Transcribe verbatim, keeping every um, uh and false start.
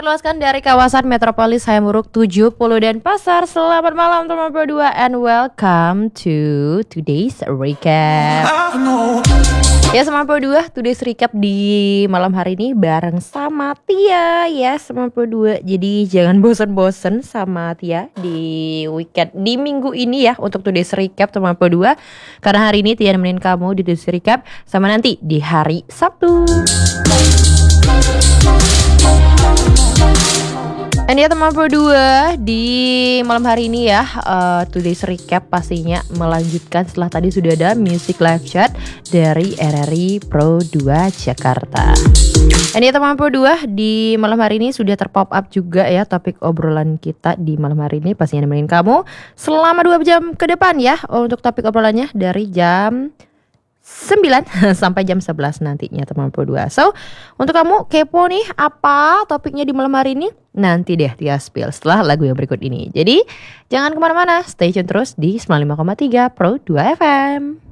Keluaskan dari kawasan metropolis Hayamuruk tujuh puluh dan Pasar. Selamat malam teman berdua and welcome to today's recap. Ya sembilan puluh dua, today's recap di malam hari ini bareng sama Tia ya sembilan puluh dua. Jadi jangan bosen-bosen sama Tia di weekend di minggu ini ya untuk today's recap sembilan puluh dua. Karena hari ini Tia nemenin kamu di today's recap sama nanti di hari Sabtu. Dan ya teman berdua di malam hari ini ya uh, today's recap pastinya melanjutkan setelah tadi sudah ada music live chat dari R R I Pro dua Jakarta. Dan ya teman berdua di malam hari ini sudah terpop up juga ya topik obrolan kita di malam hari ini pastinya nemenin kamu selama dua jam ke depan ya untuk topik obrolannya dari jam sembilan sampai jam sebelas nantinya teman berdua. So untuk kamu kepo nih apa topiknya di malam hari ini, nanti deh Tia spill setelah lagu yang berikut ini. Jadi jangan kemana-mana, stay tune terus di sembilan puluh lima koma tiga Pro dua F M.